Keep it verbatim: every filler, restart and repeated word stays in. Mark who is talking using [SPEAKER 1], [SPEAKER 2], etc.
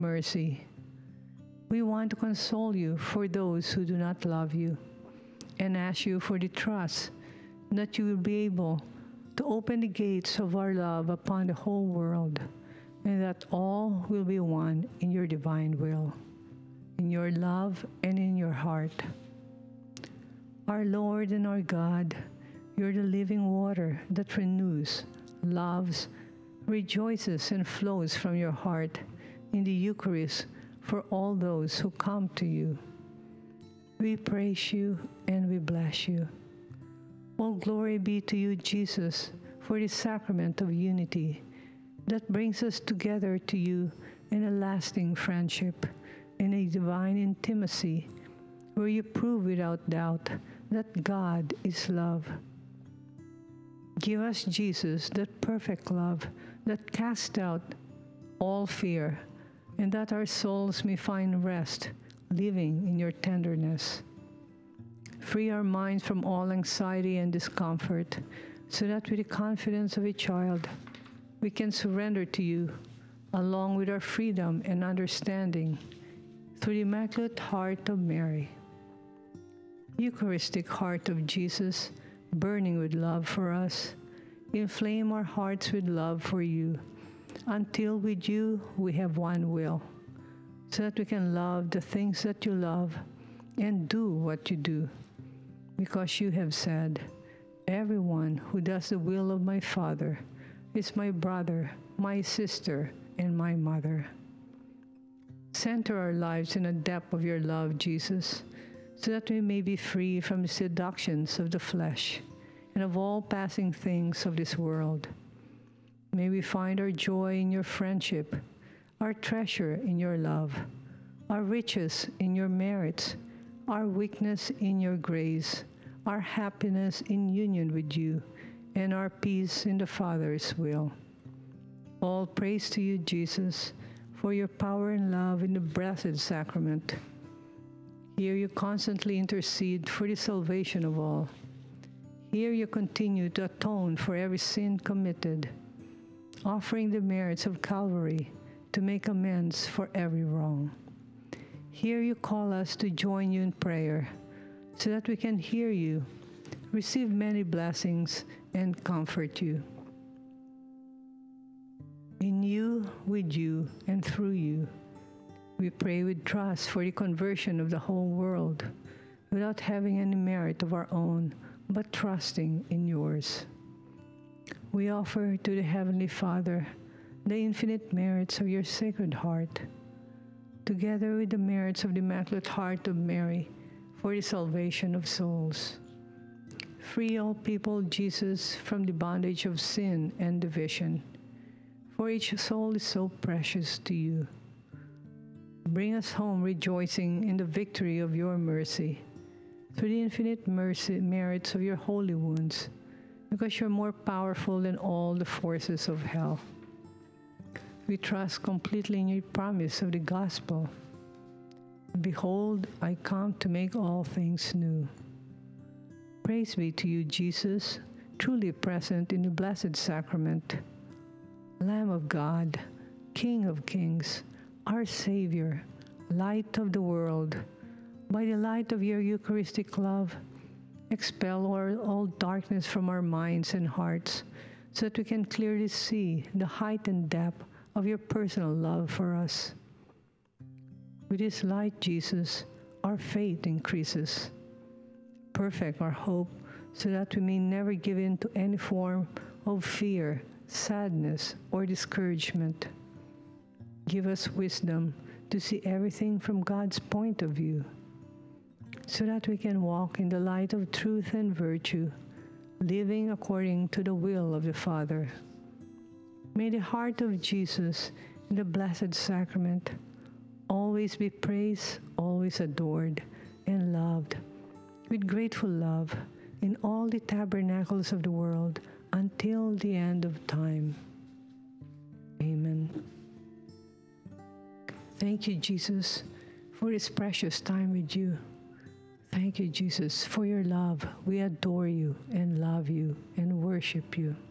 [SPEAKER 1] mercy. We want to console you for those who do not love you, and ask you for the trust that you will be able to open the gates of our love upon the whole world, and that all will be one in your divine will, in your love and in your heart. Our Lord and our God, you're the living water that renews, loves, rejoices, and flows from your heart in the Eucharist for all those who come to you. We praise you and we bless you. All glory be to you, Jesus, for the sacrament of unity that brings us together to you in a lasting friendship, in a divine intimacy, where you prove without doubt that God is love. Give us, Jesus, that perfect love that casts out all fear, and that our souls may find rest living in your tenderness. Free our minds from all anxiety and discomfort, so that with the confidence of a child, we can surrender to you, along with our freedom and understanding, through the Immaculate Heart of Mary. Eucharistic Heart of Jesus, burning with love for us, inflame our hearts with love for you, until with you we have one will, so that we can love the things that you love and do what you do, because you have said, everyone who does the will of my Father is my brother, my sister, and my mother. Center our lives in the depth of your love, Jesus, so that we may be free from the seductions of the flesh and of all passing things of this world. May we find our joy in your friendship, our treasure in your love, our riches in your merits, our weakness in your grace, our happiness in union with you, and our peace in the Father's will. All praise to you, Jesus, for your power and love in the Blessed Sacrament. Here you constantly intercede for the salvation of all. Here you continue to atone for every sin committed, offering the merits of Calvary to make amends for every wrong. Here you call us to join you in prayer, so that we can hear you, receive many blessings, and comfort you. In you, with you, and through you, we pray with trust for the conversion of the whole world, without having any merit of our own, but trusting in yours. We offer to the Heavenly Father the infinite merits of your Sacred Heart, together with the merits of the Immaculate Heart of Mary, for the salvation of souls. Free all people, Jesus, from the bondage of sin and division, for each soul is so precious to you. Bring us home rejoicing in the victory of your mercy, through the infinite mercy merits of your holy wounds, because you're more powerful than all the forces of hell. We trust completely in your promise of the gospel. Behold, I come to make all things new. Praise be to you, Jesus, truly present in the Blessed Sacrament, Lamb of God, King of kings, our Savior, Light of the world. By the light of your Eucharistic love, expel all, all darkness from our minds and hearts, so that we can clearly see the height and depth of your personal love for us. With this light, Jesus, our faith increases. Perfect our hope, so that we may never give in to any form of fear, sadness, or discouragement. Give us wisdom to see everything from God's point of view, so that we can walk in the light of truth and virtue, living according to the will of the Father. May the heart of Jesus in the Blessed Sacrament always be praised, always adored, and loved with grateful love in all the tabernacles of the world until the end of time. Amen. Thank you, Jesus, for this precious time with you. Thank you, Jesus, for your love. We adore you and love you and worship you.